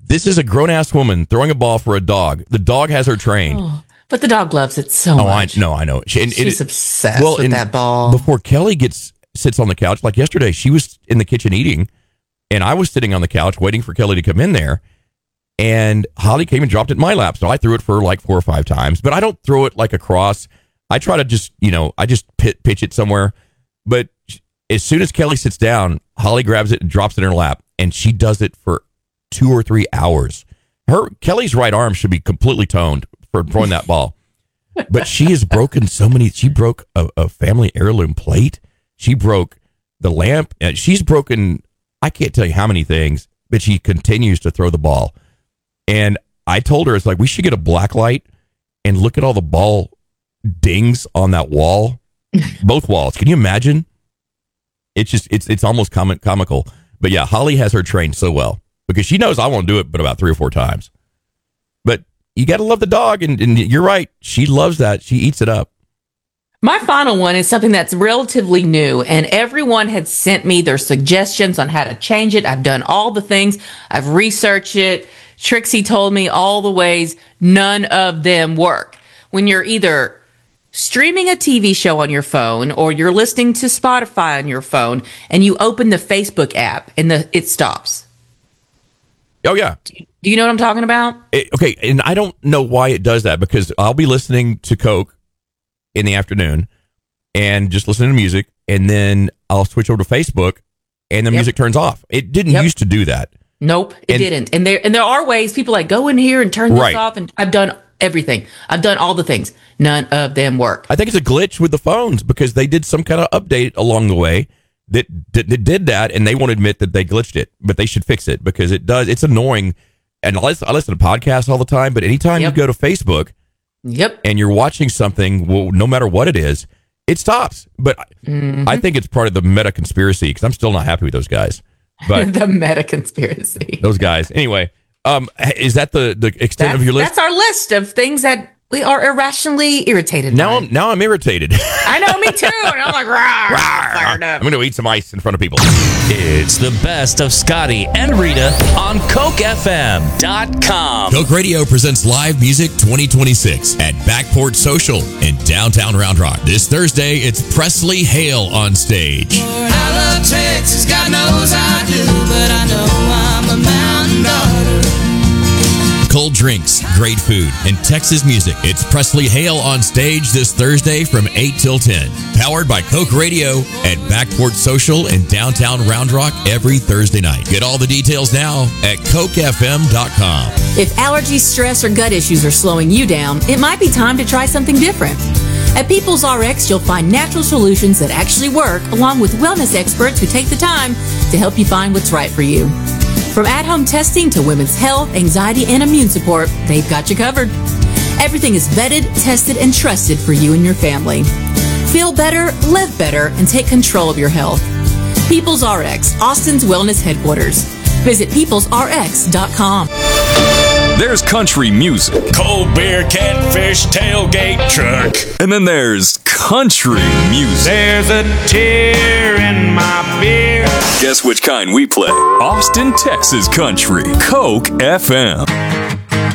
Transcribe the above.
This is a grown-ass woman throwing a ball for a dog. The dog has her trained. Oh, but the dog loves it so much. I know. She's obsessed with that ball. Before Kelly sits on the couch, like yesterday, she was in the kitchen eating, and I was sitting on the couch waiting for Kelly to come in there, and Holly came and dropped it in my lap. So I threw it for like 4 or 5 times, but I don't throw it like across. I try to just, I just pitch it somewhere. But as soon as Kelly sits down, Holly grabs it and drops it in her lap, and she does it for 2 or 3 hours. Kelly's right arm should be completely toned for throwing that ball. But she has broken so many. She broke a family heirloom plate. She broke the lamp. She's broken, I can't tell you how many things, but she continues to throw the ball. And I told her, it's like, we should get a black light and look at all the ball dings on that wall. Both walls. Can you imagine? It's just, it's almost comical. But yeah, Holly has her trained so well because she knows I won't do it but about 3 or 4 times. But you got to love the dog. And you're right. She loves that. She eats it up. My final one is something that's relatively new, and everyone had sent me their suggestions on how to change it. I've done all the things. I've researched it. Trixie told me all the ways. None of them work. When you're either streaming a TV show on your phone or you're listening to Spotify on your phone and you open the Facebook app and it stops. Oh, yeah. Do you know what I'm talking about? Okay, and I don't know why it does that because I'll be listening to Coke in the afternoon and just listening to music, and then I'll switch over to Facebook and the music turns off. It didn't used to do that. Nope, it didn't. And there are ways people like go in here and turn this off, and I've done everything. I've done all the things. None of them work. I think it's a glitch with the phones because they did some kind of update along the way that did that, and they won't admit that they glitched it, but they should fix it because it's annoying. And I listen to podcasts all the time, but anytime you go to Facebook and you're watching something, well, no matter what it is, it stops. But I think it's part of the meta conspiracy because I'm still not happy with those guys. But the meta conspiracy. Those guys. Anyway, is that the extent of your list? That's our list of things that we are irrationally irritated now. by. Now I'm irritated. I know, me too. And I'm like, rawr, fired up. I'm going to eat some ice in front of people. It's the best of Scotty and Rita on CokeFM.com. Coke Radio presents Live Music 2026 at Backport Social in downtown Round Rock. This Thursday, it's Presley Hale on stage. Lord, I love Texas, God knows I do, but I know I'm a mountain daughter. Cold drinks, great food, and Texas music. It's Presley Hale on stage this Thursday from 8 till 10. Powered by Coke Radio at Backport Social in downtown Round Rock every Thursday night. Get all the details now at CokeFM.com. If allergies, stress, or gut issues are slowing you down, it might be time to try something different. At People's RX, you'll find natural solutions that actually work, along with wellness experts who take the time to help you find what's right for you. From at-home testing to women's health, anxiety, and immune support, they've got you covered. Everything is vetted, tested, and trusted for you and your family. Feel better, live better, and take control of your health. People's RX, Austin's wellness headquarters. Visit peoplesrx.com. There's country music. Cold beer, catfish, tailgate truck. And then there's country music. There's a tear in my beer. Guess which kind we play? Austin, Texas country. Coke FM.